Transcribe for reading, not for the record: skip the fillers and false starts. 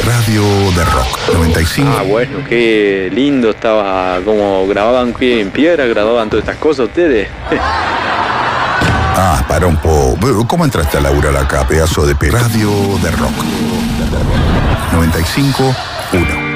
Radio de Rock 95. Ah, bueno, qué lindo estaba, como grababan pie en piedra, grababan todas estas cosas ustedes. Ah, para un poco. ¿Cómo entraste a laburar acá, pedazo de Radio de Rock 95